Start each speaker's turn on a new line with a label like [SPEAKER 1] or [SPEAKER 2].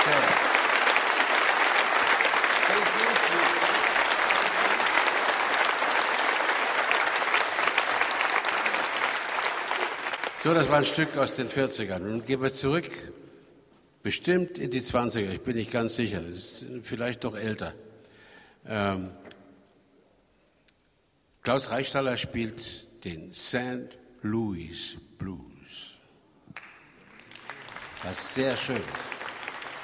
[SPEAKER 1] So, das war ein Stück aus den 40ern. Nun gehen wir zurück, bestimmt in die 20er, ich bin nicht ganz sicher, es ist vielleicht doch älter. Klaus Reichstaller spielt den St. Louis Blues. Das ist sehr schön.